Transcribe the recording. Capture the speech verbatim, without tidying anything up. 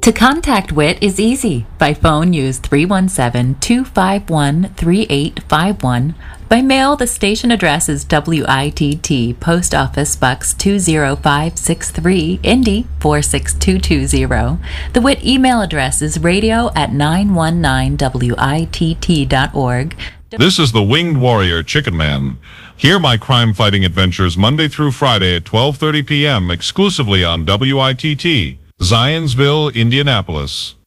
To contact W I T is easy. By phone, use three one seven, two five one, three eight five one. By mail, the station address is W I T T, Post Office Box two zero five six three, Indy four six two two zero. The W I T email address is radio at nine one nine W I T T dot org. This is the Winged Warrior Chicken Man. Hear my crime-fighting adventures Monday through Friday at twelve thirty p.m. exclusively on W I T T, Zionsville, Indianapolis.